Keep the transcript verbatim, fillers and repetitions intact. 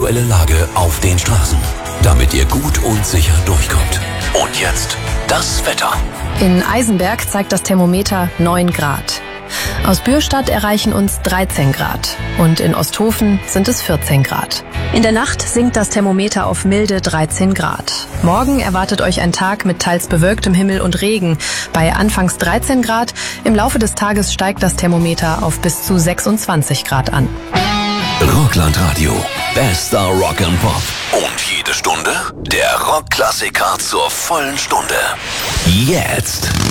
aktuelle Lage auf den Straßen, damit ihr gut und sicher durchkommt. Und jetzt das Wetter. In Eisenberg zeigt das Thermometer neun Grad. Aus Bürstadt erreichen uns dreizehn Grad und in Osthofen sind es vierzehn Grad. In der Nacht sinkt das Thermometer auf milde dreizehn Grad. Morgen erwartet euch ein Tag mit teils bewölktem Himmel und Regen. Bei anfangs dreizehn Grad, im Laufe des Tages steigt das Thermometer auf bis zu sechsundzwanzig Grad an. Rockland-Radio, bester Rock and Pop. Und jede Stunde der Rockklassiker zur vollen Stunde. Jetzt